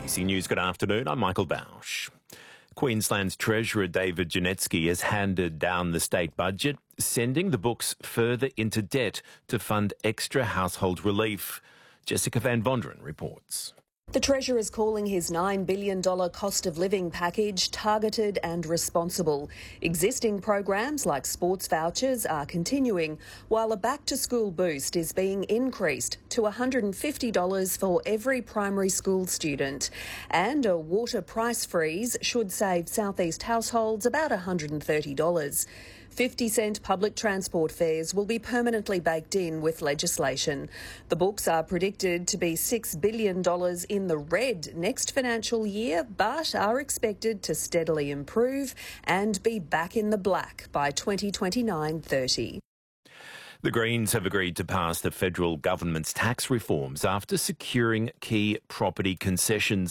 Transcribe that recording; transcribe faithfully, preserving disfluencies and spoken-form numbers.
A B C News, good afternoon. I'm Michael Bausch. Queensland's Treasurer David Janetsky has handed down the state budget, sending the books further into debt to fund extra household relief. Jessica Van Vonderen reports. The Treasurer is calling his nine billion dollars cost of living package targeted and responsible. Existing programs like sports vouchers are continuing, while a back-to-school boost is being increased to one hundred fifty dollars for every primary school student. And a water price freeze should save southeast households about one hundred thirty dollars. fifty cent public transport fares will be permanently baked in with legislation. The books are predicted to be six billion dollars in the red next financial year, but are expected to steadily improve and be back in the black by twenty twenty-nine thirty. The Greens have agreed to pass the federal government's tax reforms after securing key property concessions.